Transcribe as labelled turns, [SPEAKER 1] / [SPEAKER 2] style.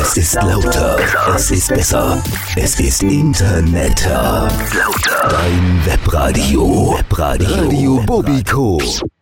[SPEAKER 1] Es ist lauter. Es ist besser. Es ist Internetter. Lauter. Dein Webradio. Radio Bobiko.